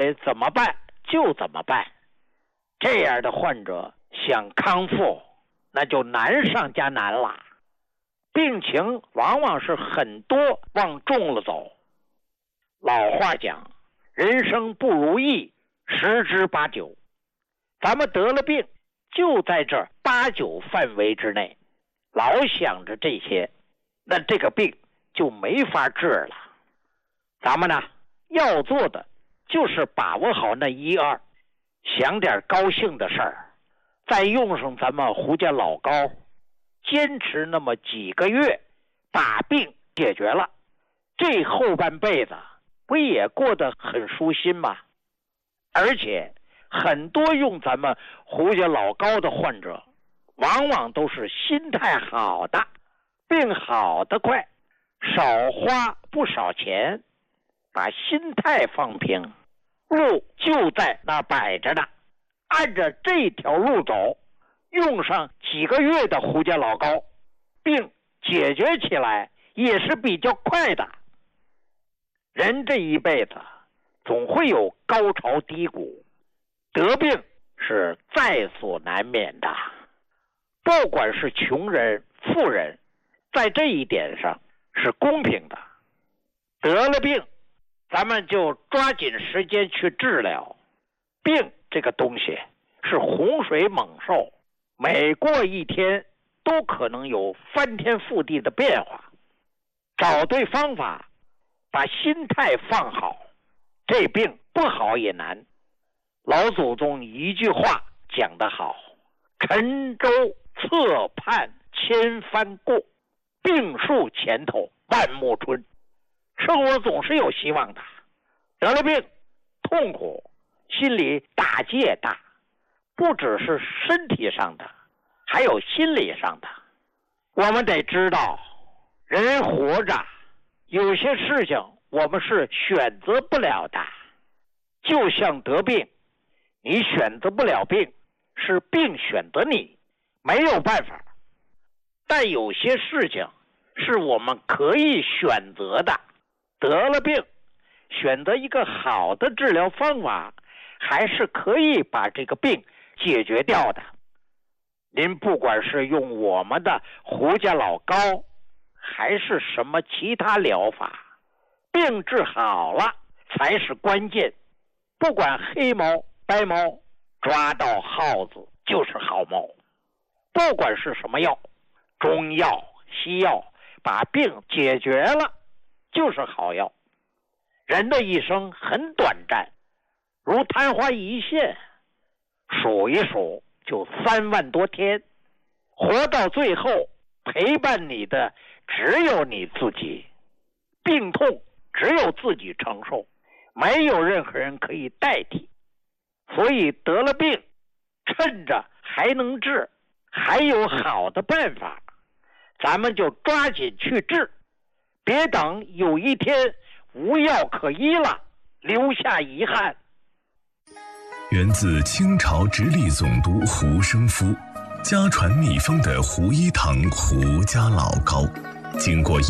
为怎么办就怎么办。这样的患者想康复，那就难上加难了。病情往往是很多往重了走。老话讲，人生不如意十之八九，咱们得了病就在这8、9范围之内，老想着这些，那这个病就没法治了。咱们呢，要做的就是把握好那1、2，想点高兴的事儿，再用上咱们胡家老膏，坚持那么几个月，把病解决了，这后半辈子不也过得很舒心吗？而且很多用咱们胡家老膏的患者，往往都是心态好的，病好得快，少花不少钱，把心态放平，路就在那摆着呢。按着这条路走，用上几个月的胡家老膏，病解决起来也是比较快的。人这一辈子总会有高潮低谷，得病是在所难免的。不管是穷人富人，在这一点上是公平的。得了病，咱们就抓紧时间去治疗。病这个东西是洪水猛兽，每过一天都可能有翻天覆地的变化。找对方法，把心态放好，这病不好也难。老祖宗一句话讲得好，沉舟侧畔千帆过，病树前头万木春。生活总是有希望的。得了病，痛苦，心里打击也大，不只是身体上的，还有心理上的。我们得知道，人活着，有些事情我们是选择不了的。就像得病，你选择不了病，是病选择你，没有办法。但有些事情是我们可以选择的。得了病，选择一个好的治疗方法，还是可以把这个病解决掉的。您不管是用我们的胡家老膏，还是什么其他疗法，病治好了才是关键。不管黑猫白猫，抓到耗子就是好猫。不管是什么药，中药西药，把病解决了就是好药。人的一生很短暂，如昙花一现，数一数就3万多天。活到最后，陪伴你的只有你自己。病痛只有自己承受，没有任何人可以代替。所以得了病，趁着还能治，还有好的办法，咱们就抓紧去治，别等有一天无药可医了，留下遗憾。 源自清朝直隶总督胡生夫，家传秘方的胡一堂胡家老膏，经过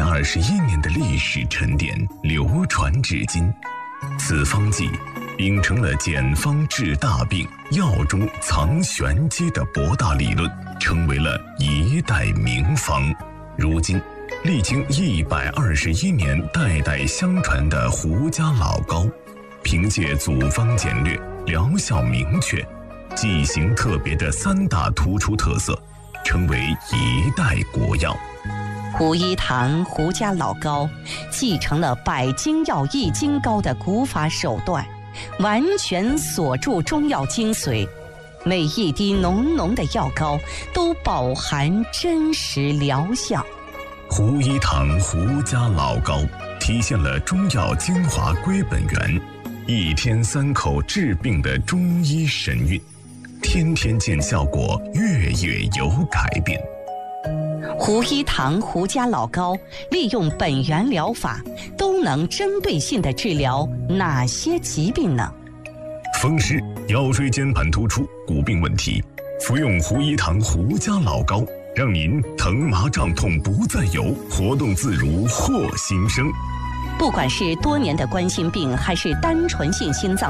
121年的历史沉淀，流传至今。此方剂秉承了简方治大病、药中藏玄机的博大理论，成为了一代名方。如今历经121年代代相传的胡家老膏，凭借组方简略、疗效明确、剂型特别的3大突出特色，成为一代国药。 胡一堂胡家老膏继承了百金药易筋膏的古法手段，完全锁住中药精髓，每一滴浓浓的药膏都饱含真实疗效。 胡一堂胡家老膏体现了中药精华归本源，1天3口治病的中医神韵，天天见效果，月月有改变。 胡一堂胡家老膏利用本源疗法，都能针对性地治疗哪些疾病呢？ 风湿、腰椎间盘突出、骨病问题，服用胡一堂胡家老膏，让您疼麻胀痛不再有，活动自如获新生。 不管是多年的冠心病，还是单纯性心脏